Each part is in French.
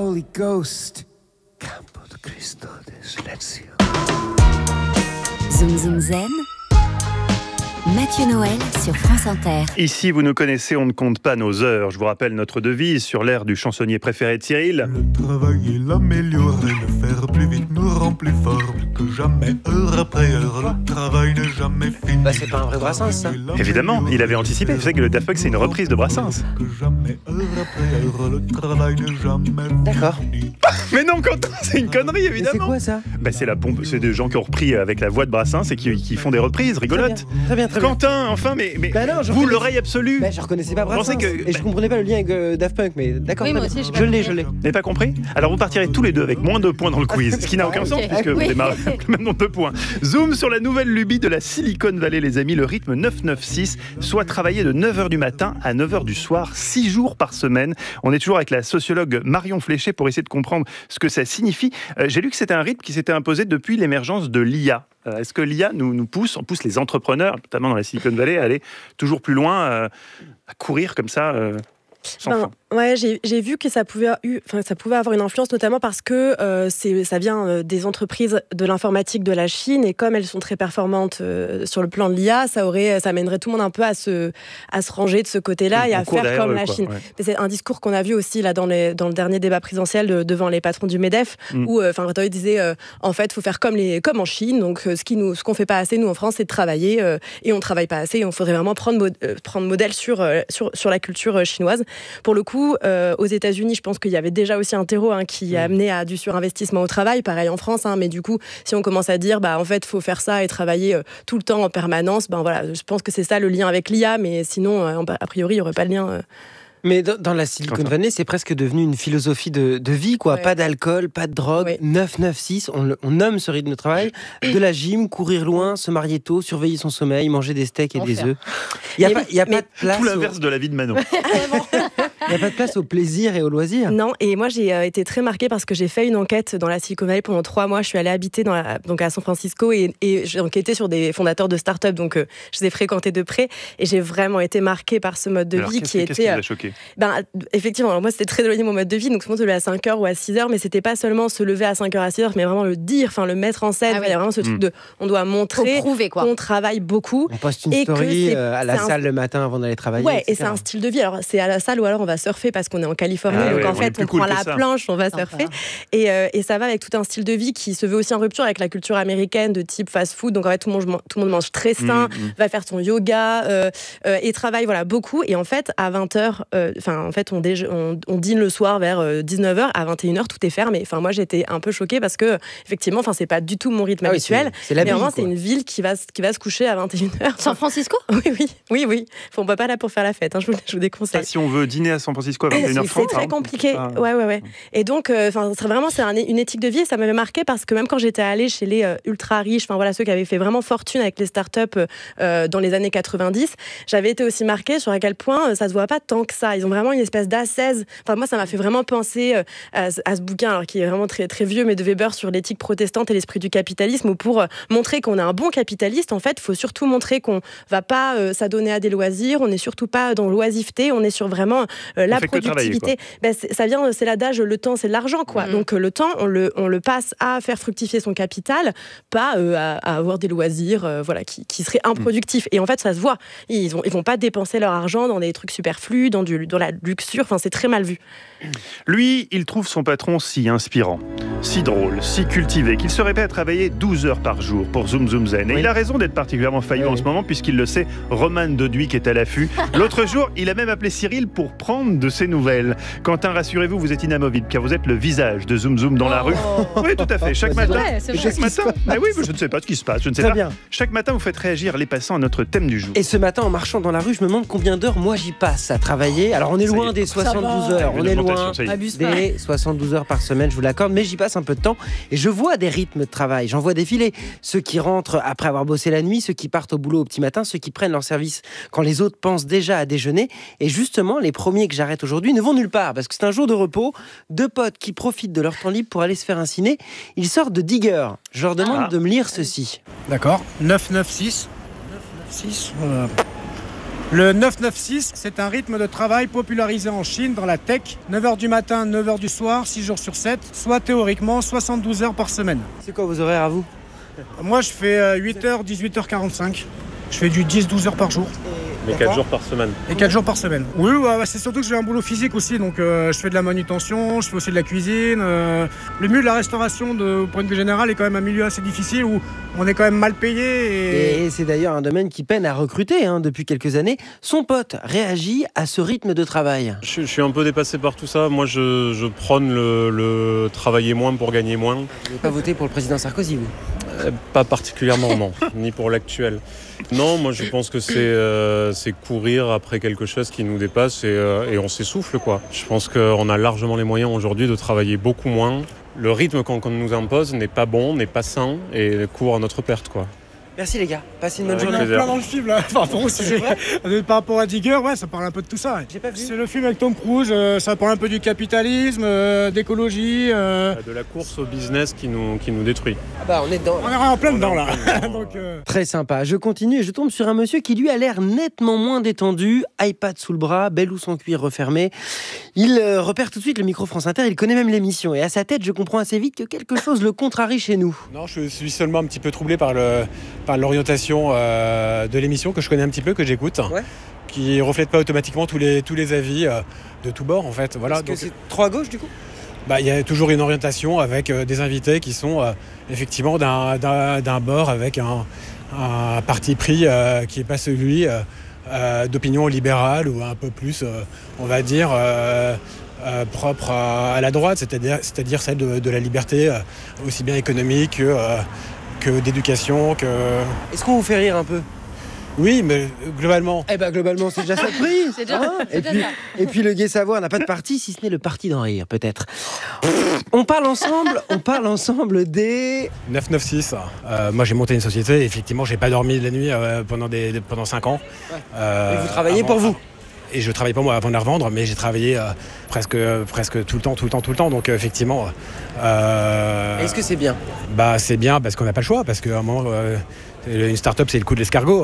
Holy Ghost. Campo de Cristo de Silencio. Zoom Zoom Zen, Mathieu Noël sur France Inter. Ici, vous nous connaissez, on ne compte pas nos heures. Je vous rappelle notre devise sur l'air du chansonnier préféré de Cyril. Le travail et l'améliorer, le faire plus vite nous rend plus fort, plus que jamais, heure après heure, le travail n'est jamais fini. Bah, c'est pas un vrai Brassens, ça. Évidemment, il avait anticipé. Vous savez que le Daft Punk, c'est une reprise de Brassens. Que jamais, heure après heure, le travail n'est jamais D'accord. fini. Mais non, Quentin, c'est une connerie, Mais évidemment. c'est quoi ça? Bah, c'est la pompe, c'est des gens qui ont repris avec la voix de Brassens et qui font des reprises rigolotes. Très bien, très bien. Quentin, enfin, mais Bah non, je vous, reconnais- l'oreille absolue. Bah, je reconnaissais pas Brassens. Pensez que- Et je comprenais pas le lien avec Daft Punk, mais d'accord. Oui, très moi bien. aussi, j'ai pas Je l'ai, compris. Vous n'avez pas compris? Alors vous partirez tous les deux avec moins de points dans le quiz, ce qui n'a aucun sens puisque vous Oui. démarrez avec le même nombre de points. Zoom sur la nouvelle lubie de la Silicon Valley, les amis, le rythme 9-9-6, soit travailler de 9h du matin à 9h du soir, 6 jours par semaine. On est toujours avec la sociologue Marion Fléché pour essayer de comprendre ce que ça signifie. J'ai lu que c'était un rythme qui s'était imposé depuis l'émergence de l'IA. Est-ce que l'IA nous pousse les entrepreneurs, notamment dans la Silicon Valley, à aller toujours plus loin, à courir comme ça sans fin? Ouais, j'ai vu que ça pouvait avoir une influence, notamment parce que ça vient des entreprises de l'informatique de la Chine, et comme elles sont très performantes sur le plan de l'IA, ça mènerait tout le monde un peu à se ranger de ce côté-là et à faire comme la Chine. Ouais. Mais c'est un discours qu'on a vu aussi là dans le dernier débat présidentiel devant les patrons du MEDEF, où Rattoli disait en fait, faut faire comme en Chine. Donc ce qu'on fait pas assez nous en France, c'est de travailler et on travaille pas assez. Il faudrait vraiment prendre modèle sur la culture chinoise. Pour le coup, aux États-Unis, je pense qu'il y avait déjà aussi un terreau qui a amené à du surinvestissement au travail, pareil en France, mais du coup, si on commence à dire en fait, faut faire ça et travailler tout le temps en permanence, voilà, je pense que c'est ça le lien avec l'IA, mais sinon, a priori, il n'y aurait pas de lien. Mais dans la Silicon Valley, c'est presque devenu une philosophie de vie, quoi. Ouais. Pas d'alcool, pas de drogue. Ouais. 9-9-6, on nomme ce rythme de travail. De la gym, courir loin, se marier tôt, surveiller son sommeil, manger des steaks et des œufs. Il n'y a pas de place. Tout l'inverse de la vie de Manon. Il n'y a pas de place au plaisir et au loisir. Non, et moi j'ai été très marquée parce que j'ai fait une enquête dans la Silicon Valley pendant 3 mois. Je suis allée habiter donc à San Francisco et j'ai enquêté sur des fondateurs de start-up, donc je les ai fréquentés de près et j'ai vraiment été marquée par ce mode de vie qui Qu'est-ce qui vous a choqué? Effectivement, alors moi c'était très éloigné mon mode de vie, donc souvent se lever à 5h ou à 6h, mais c'était pas seulement se lever à 5h à 6h, mais vraiment le dire, le mettre en scène. Il y a vraiment ce truc de on doit montrer Faut prouver, quoi. qu'on travaille beaucoup. On poste une Et que story c'est à la salle le matin avant d'aller travailler. Ouais, etc. et c'est un style de vie. Alors, c'est à la salle ou alors on va surfer parce qu'on est en Californie. Donc, en on est fait, plus on cool prend que la ça. planche, on va surfer. Et ça va avec tout un style de vie qui se veut aussi en rupture avec la culture américaine de type fast-food. Donc, en fait, tout le monde mange très sain, va faire son yoga et travaille beaucoup. Et en fait, à 20h, on dîne le soir vers 19h. À 21h, tout est fermé. Moi, j'étais un peu choquée parce que, effectivement, c'est pas du tout mon rythme habituel. C'est la mais vie, vraiment, quoi. c'est une ville qui va se coucher à 21h. San Francisco? Oui. On va pas là pour faire la fête, je vous déconseille. Si on veut dîner à San Francisco à 21h30, C'est très compliqué. Ouais. Et donc, c'est une éthique de vie. Et ça m'avait marqué parce que même quand j'étais allée chez les ultra riches, ceux qui avaient fait vraiment fortune avec les startups dans les années 90, j'avais été aussi marquée sur à quel point ça se voit pas tant que ça. Ils ont vraiment une espèce d'ascèse. Moi, ça m'a fait vraiment penser à ce bouquin, alors qui est vraiment très très vieux, mais de Weber sur l'éthique protestante et l'esprit du capitalisme, où pour montrer qu'on est un bon capitaliste, en fait, il faut surtout montrer qu'on va pas s'adonner à des loisirs. On n'est surtout pas dans l'oisiveté. On est sur vraiment la productivité. C'est l'adage, le temps c'est de l'argent, quoi. Donc le temps on le passe à faire fructifier son capital, pas à avoir des loisirs qui seraient improductifs. Et en fait ça se voit, ils vont pas dépenser leur argent dans des trucs superflus, dans la luxure, c'est très mal vu. Lui, il trouve son patron si inspirant, si drôle, si cultivé, qu'il serait prêt à travailler 12 heures par jour pour Zoom Zoom Zen. Et il a raison d'être particulièrement faillant en ce moment, puisqu'il le sait, Roman Doduic est à l'affût. L'autre jour, il a même appelé Cyril pour prendre de ses nouvelles. Quentin, rassurez-vous, vous êtes inamovible, car vous êtes le visage de Zoom Zoom dans la rue. Oui, tout à fait. Chaque matin, je ne sais pas ce qui se passe, je ne sais Très pas. bien. Chaque matin, vous faites réagir les passants à notre thème du jour. Et ce matin, en marchant dans la rue, je me demande combien d'heures moi j'y passe à travailler. Alors on est loin des 72 heures, on est loin des 72 heures par semaine, je vous l'accorde, mais j'y passe un peu de temps et je vois des rythmes de travail, j'en vois défiler. Ceux qui rentrent après avoir bossé la nuit, ceux qui partent au boulot au petit matin, ceux qui prennent leur service quand les autres pensent déjà à déjeuner. Et justement, les premiers que j'arrête aujourd'hui ne vont nulle part parce que c'est un jour de repos. 2 potes qui profitent de leur temps libre pour aller se faire un ciné. Ils sortent de Digger. Je leur demande de me lire ceci. D'accord. 996. 996. Le 9-9-6, c'est un rythme de travail popularisé en Chine dans la tech. 9h du matin, 9h du soir, 6 jours sur 7, soit théoriquement 72 heures par semaine. C'est quoi vos horaires à vous ? Moi, je fais 8h, 18h45. Je fais du 10-12 heures par jour. Mais 4 jours par semaine. Et 4 jours par semaine. Oui, c'est surtout que j'ai un boulot physique aussi, donc je fais de la manutention, je fais aussi de la cuisine. Le milieu de la restauration, au point de vue général, est quand même un milieu assez difficile où on est quand même mal payé. Et c'est d'ailleurs un domaine qui peine à recruter depuis quelques années. Son pote réagit à ce rythme de travail. Je suis un peu dépassé par tout ça. Moi, je prône le travailler moins pour gagner moins. Vous n'avez pas voté pour le président Sarkozy, vous ? Pas particulièrement, non. Ni pour l'actuel. Non, moi, je pense que c'est courir après quelque chose qui nous dépasse et on s'essouffle, quoi. Je pense qu'on a largement les moyens aujourd'hui de travailler beaucoup moins. Le rythme qu'on nous impose n'est pas bon, n'est pas sain et court à notre perte, quoi. Merci les gars, passez une bonne journée. journée. On est plein dans le film là, par rapport au sujet. Par rapport à Digger, ça parle un peu de tout ça. J'ai pas vu. C'est le film avec Tom Cruise, ça parle un peu du capitalisme, d'écologie. De la course au business qui nous détruit. Ah bah on est dedans. On est en plein dedans là. Donc, Très sympa, je continue et je tombe sur un monsieur qui lui a l'air nettement moins détendu, iPad sous le bras, belle ou sans cuir refermé. Il repère tout de suite le micro France Inter, il connaît même l'émission et à sa tête je comprends assez vite que quelque chose le contrarie chez nous. Non, je suis seulement un petit peu troublé par l'orientation de l'émission que je connais un petit peu, que j'écoute, qui reflète pas automatiquement tous les avis de tous bords en fait. Voilà. Est-ce que c'est trop à gauche du coup ? Il y a toujours une orientation avec des invités qui sont effectivement d'un bord avec un parti pris qui n'est pas celui d'opinion libérale ou un peu plus, on va dire, propre à la droite, c'est-à-dire celle de la liberté aussi bien économique que d'éducation. Est-ce qu'on vous fait rire un peu ? Oui, mais globalement. Globalement, c'est déjà ça de prix. C'est déjà, Et puis le gai savoir n'a pas de parti, si ce n'est le parti d'en rire, peut-être. On parle ensemble des... 996. Moi, j'ai monté une société. Effectivement, j'ai pas dormi de la nuit pendant 5 ans. Et vous travaillez pour vous ? Et je travaillais pour moi avant de la revendre, mais j'ai travaillé presque tout le temps. Donc effectivement... Est-ce que c'est bien ? C'est bien parce qu'on n'a pas le choix, parce qu'à un moment... une start-up, c'est le coup de l'escargot.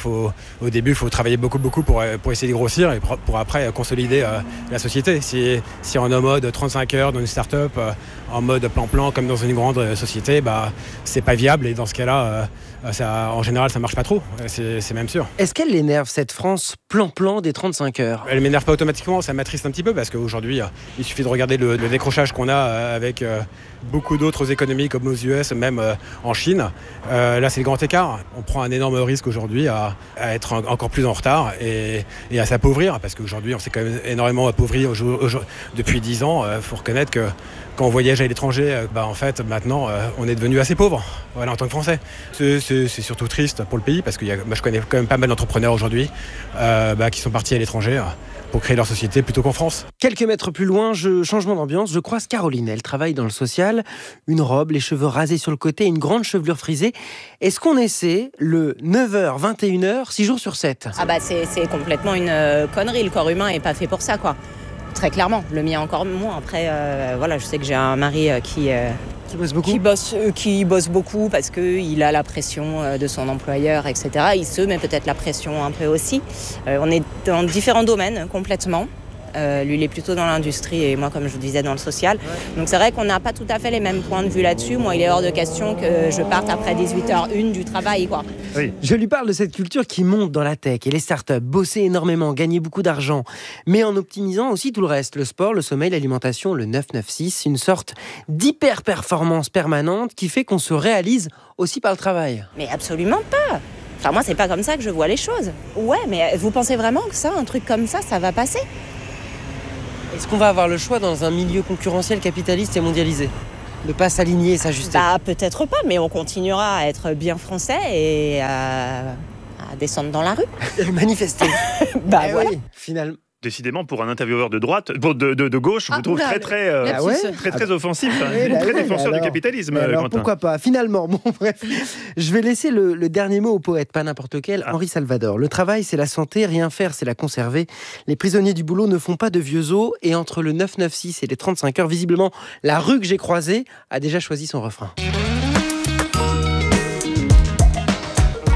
Au début, il faut travailler beaucoup pour essayer de grossir et pour après consolider la société. Si on est en mode 35 heures dans une start-up, en mode plan-plan comme dans une grande société, c'est pas viable. Et dans ce cas-là, en général, ça marche pas trop. C'est même sûr. Est-ce qu'elle l'énerve, cette France plan-plan des 35 heures ? Elle m'énerve pas automatiquement, ça m'attriste un petit peu parce qu'aujourd'hui, il suffit de regarder le décrochage qu'on a avec beaucoup d'autres économies comme aux US, même en Chine. Là, c'est le grand écart. On prend un énorme risque aujourd'hui à être encore plus en retard et à s'appauvrir parce qu'aujourd'hui, on s'est quand même énormément appauvri depuis 10 ans. Il faut reconnaître que quand on voyage à l'étranger, en fait, maintenant, on est devenu assez pauvre, en tant que Français. C'est surtout triste pour le pays parce que moi, je connais quand même pas mal d'entrepreneurs aujourd'hui qui sont partis à l'étranger pour créer leur société plutôt qu'en France. Quelques mètres plus loin, changement d'ambiance, je croise Caroline. Elle travaille dans le social, une robe, les cheveux rasés sur le côté, une grande chevelure frisée. Est-ce qu'on essaie le 9h, 21h, 6 jours sur 7 ? C'est complètement une connerie. Le corps humain n'est pas fait pour ça, quoi. Très clairement. Le mien encore moins. Après, je sais que j'ai un mari qui bosse beaucoup. Qui bosse beaucoup parce qu'il a la pression de son employeur, etc. Il se met peut-être la pression un peu aussi. On est dans différents domaines complètement. Lui, il est plutôt dans l'industrie et moi, comme je vous disais, dans le social. Ouais. Donc c'est vrai qu'on n'a pas tout à fait les mêmes points de vue là-dessus. Moi, il est hors de question que je parte après 18h01 du travail, quoi. Oui. Je lui parle de cette culture qui monte dans la tech et les startups, bosser énormément, gagner beaucoup d'argent, mais en optimisant aussi tout le reste, le sport, le sommeil, l'alimentation, le 996, une sorte d'hyper-performance permanente qui fait qu'on se réalise aussi par le travail. Mais absolument pas. Enfin, moi, c'est pas comme ça que je vois les choses. Ouais, mais vous pensez vraiment que ça, un truc comme ça va passer ? Est-ce qu'on va avoir le choix dans un milieu concurrentiel, capitaliste et mondialisé ? De ne pas s'aligner et s'ajuster ? Peut-être pas, mais on continuera à être bien français et à descendre dans la rue. Manifester. Voilà. Oui, finalement. Décidément, pour un intervieweur de droite, de gauche, je vous trouve très offensif, très défenseur du capitalisme. Alors pourquoi pas ? Finalement, bref, je vais laisser le dernier mot au poète, pas n'importe quel, Henri Salvador. Le travail, c'est la santé, rien faire, c'est la conserver. Les prisonniers du boulot ne font pas de vieux os, et entre le 996 et les 35 heures, visiblement, la rue que j'ai croisée a déjà choisi son refrain. Tout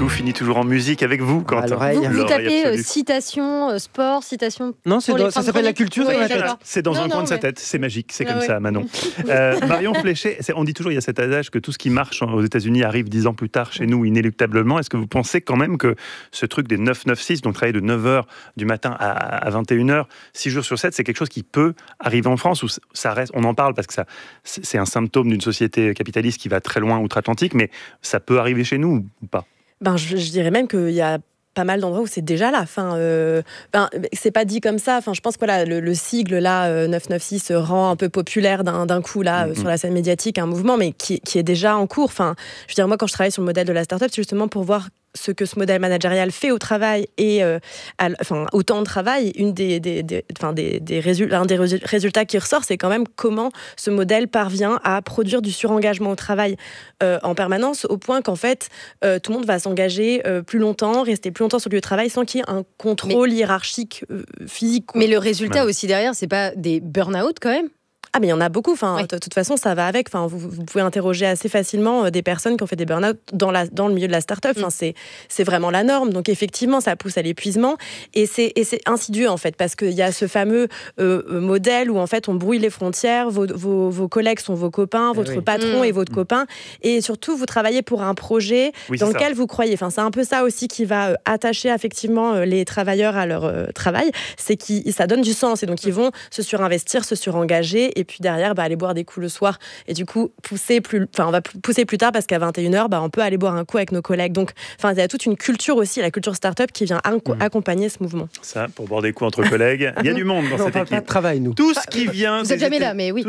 finit toujours en musique avec vous, Quentin. Vous tapez citation, sport, citation. Non, ça s'appelle la culture. Oui, c'est dans un coin de sa tête, c'est magique, c'est comme ça, Manon. Marion Fléchet, on dit toujours, il y a cet adage que tout ce qui marche aux États-Unis arrive 10 ans plus tard chez nous, inéluctablement. Est-ce que vous pensez quand même que ce truc des 9-9-6, donc travailler de 9h du matin à 21h, 6 jours sur 7, c'est quelque chose qui peut arriver en France, ou ça reste, on en parle parce que c'est un symptôme d'une société capitaliste qui va très loin outre-Atlantique, mais ça peut arriver chez nous ou pas? Je dirais même qu'il y a pas mal d'endroits où c'est déjà là. C'est pas dit comme ça. Je pense que le sigle là, 996 rend un peu populaire d'un coup là, sur la scène médiatique un mouvement, mais qui est déjà en cours. Je veux dire, moi, quand je travaille sur le modèle de la start-up, c'est justement pour voir ce que ce modèle managérial fait au travail et au temps de travail. Un des résultats qui ressort, c'est quand même comment ce modèle parvient à produire du surengagement au travail en permanence, au point qu'en fait, tout le monde va s'engager plus longtemps, rester plus longtemps sur le lieu de travail sans qu'il y ait un contrôle hiérarchique physique. Mais le résultat aussi derrière, c'est pas des burn-out quand même? Mais il y en a beaucoup. De toute façon, ça va avec. Vous pouvez interroger assez facilement des personnes qui ont fait des burn-out dans le milieu de la start-up. C'est vraiment la norme. Donc, effectivement, ça pousse à l'épuisement. Et c'est insidieux, en fait, parce qu'il y a ce fameux modèle où, en fait, on brouille les frontières. Vos collègues sont vos copains, votre patron est votre copain. Et surtout, vous travaillez pour un projet dans lequel vous croyez. C'est un peu ça aussi qui va attacher, effectivement, les travailleurs à leur travail. C'est que ça donne du sens. Et donc, ils vont se surinvestir, se surengager. Et puis derrière, aller boire des coups le soir. Et du coup, on va pousser plus tard parce qu'à 21h, on peut aller boire un coup avec nos collègues. Donc, il y a toute une culture aussi, la culture start-up, qui vient accompagner ce mouvement. Ça, pour boire des coups entre collègues, il y a du monde dans cette équipe. Pas de travail, nous. Tout ce qui vient... Vous n'êtes jamais là, mais oui.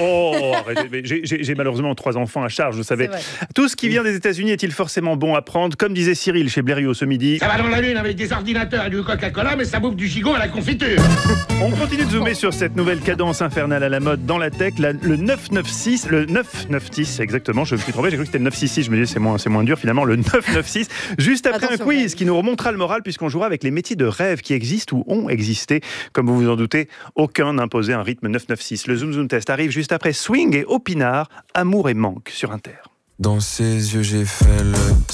J'ai malheureusement 3 enfants à charge, vous savez. Tout ce qui vient des États-Unis est-il forcément bon à prendre? Comme disait Cyril chez Blériot ce midi. Ça va dans la lune avec des ordinateurs et du Coca-Cola, mais ça bouffe du gigot à la confiture. On continue de zoomer sur cette nouvelle cadence infernale à la mode dans la tech, le 996, le 996 exactement, je me suis trompé, j'ai cru que c'était le 966, je me disais c'est moins dur finalement, le 996, juste après un quiz qui nous remontera le moral puisqu'on jouera avec les métiers de rêve qui existent ou ont existé. Comme vous vous en doutez, aucun n'imposait un rythme 996. Le Zoom Zoom Test arrive juste après Swing et Opinard, Amour et Manque sur Inter. Dans ses yeux j'ai fait le